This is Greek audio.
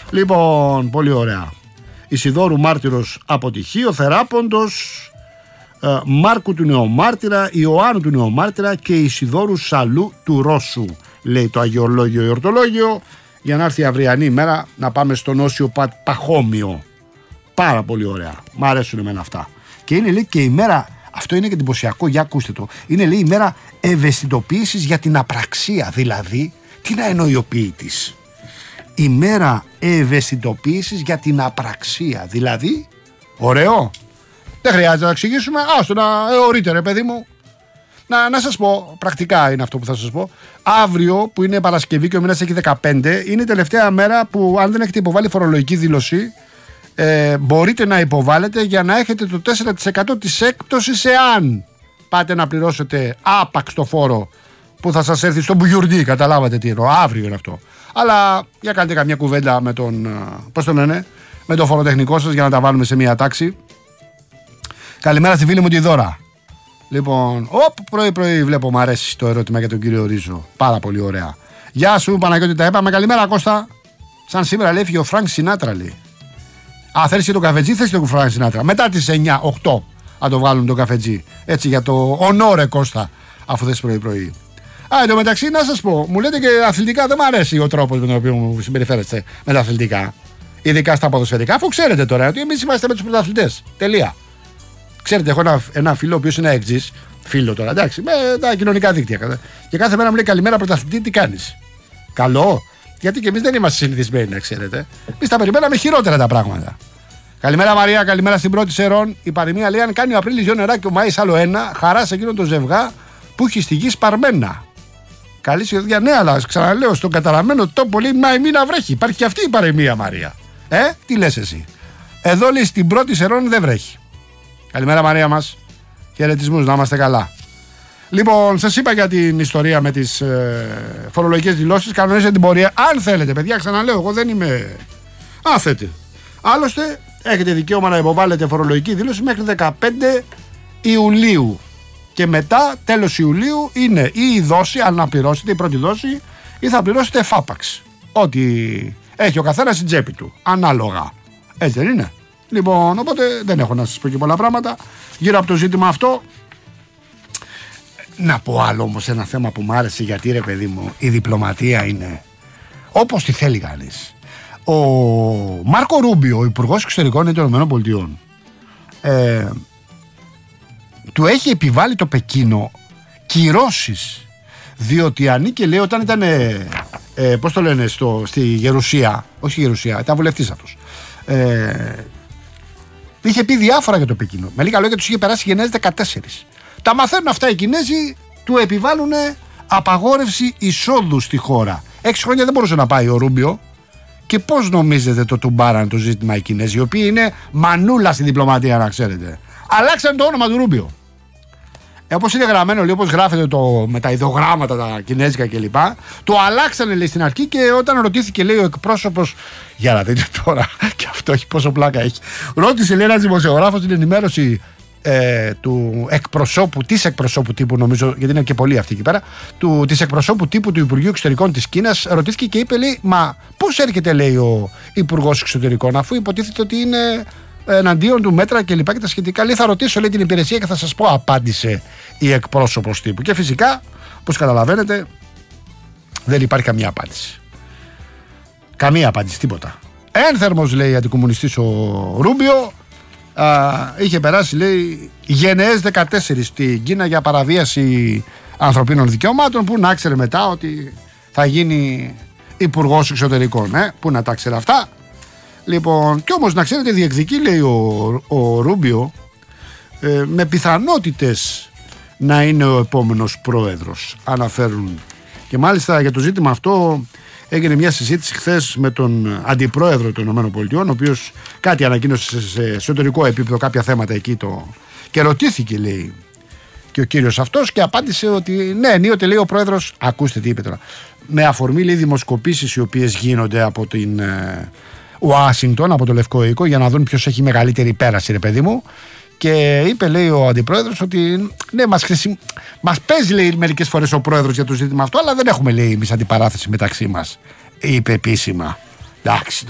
Λοιπόν, πολύ ωραία. Ισιδώρου Μάρτυρος αποτυχίο, Θεράποντος, Μάρκου του Νεομάρτυρα, Ιωάννου του Νεομάρτυρα και Ισιδώρου Σαλού του Ρώσου, λέει το Αγιολόγιο Ιορτολόγιο, για να έρθει η αυριανή ημέρα να πάμε στον Όσιο Παχώμιο. Πάρα πολύ ωραία. Μ' αρέσουν εμένα αυτά. Και είναι, λέει, και η μέρα, αυτό είναι και εντυπωσιακό, για ακούστε το, είναι, λέει, η μέρα ευαισθητοποίησης για την απραξία. Δηλαδή, τι να εννοεί ο ποιητής? Η μέρα ευαισθητοποίησης για την απραξία. Δηλαδή, ωραίο. Δεν χρειάζεται να εξηγήσουμε. Άστο να εωρείτε, ρε παιδί μου. Να σας πω, πρακτικά είναι αυτό που θα σας πω. Αύριο, που είναι Παρασκευή και ο μήνας έχει 15, είναι η τελευταία μέρα που, αν δεν έχετε υποβάλει φορολογική δήλωση, μπορείτε να υποβάλλετε για να έχετε το 4% της έκπτωσης εάν πάτε να πληρώσετε άπαξ το φόρο που θα σας έρθει στο μπουγιουρντί. Καταλάβατε τι εννοώ. Αύριο είναι αυτό. Αλλά για κάντε καμιά κουβέντα με τον, πώς το λένε, με τον φοροτεχνικό σας για να τα βάλουμε σε μια τάξη. Καλημέρα στη φίλη μου τη Δώρα. Λοιπόν, πρωί βλέπω, μου αρέσει το ερώτημα για τον κύριο Ρίζο. Πάρα πολύ ωραία. Γεια σου Παναγιώτη, τα είπαμε. Καλημέρα Κώστα. Σαν σήμερα λέει, έφυγε ο Φρανκ Σινάτρα, λέει. Α, θέλεις και το καφετζί, θέλεις τον Φρανκ Σινάτρα. Μετά τις 9-8 θα το βγάλουν το καφετζί. Έτσι για το ονόρε Κώστα, αφού θες πρωί. Εν τω μεταξύ, να σας πω, μου λέτε και αθλητικά δεν μου αρέσει ο τρόπος με τον οποίο μου συμπεριφέρεστε με τα αθλητικά. Ειδικά στα ποδοσφαιρικά, αφού ξέρετε τώρα ότι εμείς είμαστε με τους πρωταθλητές. Τελεία. Ξέρετε, έχω ένα φίλο ο οποίος είναι εξής, φίλο τώρα, εντάξει, με τα κοινωνικά δίκτυα. Και κάθε μέρα μου λέει καλημέρα πρωταθλητή, τι κάνεις? Καλό, γιατί και εμείς δεν είμαστε συνηθισμένοι, να ξέρετε. Εμείς τα περιμέναμε χειρότερα τα πράγματα. Καλημέρα Μαρία, καλημέρα στην πρώτη Σερών. Η παροιμία λέει: αν κάνει ο Απρίλης δυο νερά και ο Μάης άλλο ένα, χαρά σε εκείνον το ζευγά που έχει στη γη σπαρμένα. Καλή σχεδιά, ναι, αλλά ξαναλέω, στον καταραμένο τόπο λέει μη να βρέχει. Υπάρχει και αυτή η παροιμία, Μαρία. Τι λες εσύ? Εδώ λέει στην πρώτη Σερών δεν βρέχει. Καλημέρα Μαρία μας. Χαιρετισμούς, να είμαστε καλά. Λοιπόν, σας είπα για την ιστορία με τις φορολογικές δηλώσεις. Κανονίζετε την πορεία. Αν θέλετε, παιδιά, ξαναλέω, εγώ δεν είμαι. Αν θέλετε. Άλλωστε, έχετε δικαίωμα να υποβάλλετε φορολογική δήλωση μέχρι 15 Ιουλίου. Και μετά, τέλος Ιουλίου, είναι ή η δόση, αν να πληρώσετε, η πρώτη δόση, ή θα πληρώσετε εφάπαξ. Ό,τι έχει ο καθένας στην τσέπη του. Ανάλογα. Έτσι δεν είναι? Λοιπόν, οπότε δεν έχω να σας πω και πολλά πράγματα γύρω από το ζήτημα αυτό. Να πω άλλο όμως ένα θέμα που μου άρεσε, γιατί ρε παιδί μου, η διπλωματία είναι όπως τη θέλει κανείς. Ο Μάρκο Ρούμπιο, ο Υπουργός Εξωτερικών των ΗΠΑ, του έχει επιβάλει το Πεκίνο κυρώσεις, διότι ανήκε, λέει, όταν ήταν πώς το λένε στη Γερουσία, όχι Γερουσία, ήταν βουλευτής αυτός, είχε πει διάφορα για το Πεκίνο. Με λίγα λόγια, τους είχε περάσει γενναίες 14. Τα μαθαίνουν αυτά οι Κινέζοι, του επιβάλλουν απαγόρευση εισόδου στη χώρα. 6 χρόνια δεν μπορούσε να πάει ο Ρούμπιο. Και πώς νομίζετε το τουμπάραν το ζήτημα οι Κινέζοι, οι οποίοι είναι μανούλα στη διπλωματία, να ξέρετε? Αλλάξαν το όνομα του Ρούμπιο. Όπως είναι γραμμένο, λέει, όπως γράφεται με τα ιδεογράμματα τα κινέζικα κλπ. Το αλλάξανε, λέει, στην αρχή, και όταν ρωτήθηκε, λέει, ο εκπρόσωπος. Για να δείτε τώρα, και αυτό έχει πόσο πλάκα έχει. Ρώτησε, λέει, ένας δημοσιογράφος την ενημέρωση του εκπροσώπου, της εκπροσώπου τύπου, νομίζω, γιατί είναι και πολλοί αυτοί εκεί πέρα, της εκπροσώπου τύπου του Υπουργείου Εξωτερικών της Κίνας. Ρωτήθηκε και είπε, λέει, μα πώς έρχεται, λέει, ο Υπουργός Εξωτερικών, αφού υποτίθεται ότι είναι εναντίον του μέτρα και λοιπά και τα σχετικά? Λέει, θα ρωτήσω, λέει, την υπηρεσία και θα σας πω, απάντησε η εκπρόσωπος τύπου. Και φυσικά, όπως καταλαβαίνετε, δεν υπάρχει καμία απάντηση. Καμία απάντηση, τίποτα. Ένθερμος, λέει, αντικομμουνιστής ο Ρούμπιο. Είχε περάσει, λέει, γενναίες 14 στην Κίνα για παραβίαση ανθρωπίνων δικαιωμάτων, που να ξέρει μετά ότι θα γίνει υπουργός εξωτερικών. Πού να τα ξέρει αυτά? Λοιπόν, κι όμως να ξέρετε, διεκδικεί, λέει, ο Ρούμπιο με πιθανότητες να είναι ο επόμενος πρόεδρος, αναφέρουν. Και μάλιστα για το ζήτημα αυτό έγινε μια συζήτηση χθες με τον αντιπρόεδρο των ΗΠΑ, ο οποίος κάτι ανακοίνωσε σε εσωτερικό επίπεδο, κάποια θέματα εκεί και ρωτήθηκε, λέει, και ο κύριος αυτός, και απάντησε ότι ναι, ενίοτε, λέει, ο πρόεδρος, ακούστε τι είπε τώρα, με αφορμή, λέει, δημοσκοπήσεις οι οποίες γίνονται από την Ουάσιγκτον, από το Λευκό Οίκο, για να δουν ποιος έχει μεγαλύτερη πέραση, ρε παιδί μου. Και είπε, λέει, ο αντιπρόεδρος ότι ναι, μας παίζει, λέει, μερικές φορές ο πρόεδρος για το ζήτημα αυτό, αλλά δεν έχουμε, λέει, εμείς αντιπαράθεση μεταξύ μας. Είπε επίσημα. Εντάξει.